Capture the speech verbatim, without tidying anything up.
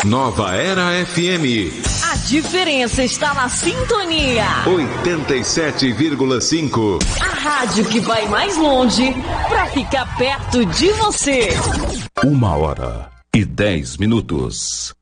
Nova Era F M. A diferença está na sintonia. oitenta e sete vírgula cinco. A rádio que vai mais longe para ficar perto de você. Uma hora e dez minutos.